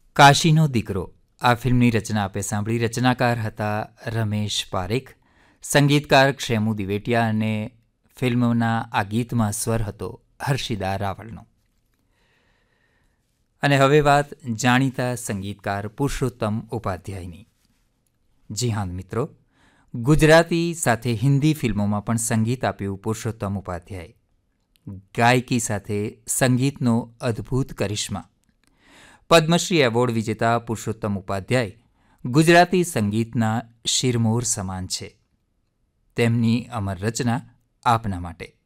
કાશીનો દીકરો આ ફિલ્મની રચના આપે સાંભળી. રચનાકાર હતા રમેશ પારેખ, સંગીતકાર ક્ષેમુ દિવેટિયા અને ફિલ્મના આ ગીતમાં સ્વર હતો હર્ષિદા રાવળનો. અને હવે વાત જાણીતા સંગીતકાર પુરુષોત્તમ ઉપાધ્યાયની. જી હા મિત્રો, ગુજરાતી સાથે હિન્દી ફિલ્મોમાં પણ સંગીત આપ્યું પુરુષોત્તમ ઉપાધ્યાય. ગાયકી સાથે સંગીતનો અદ્ભુત કરિશ્મા. પદ્મશ્રી એવોર્ડ વિજેતા પુરુષોત્તમ ઉપાધ્યાય ગુજરાતી સંગીતના શિરમોર સમાન છે. તેમની અમર રચના આપના માટે.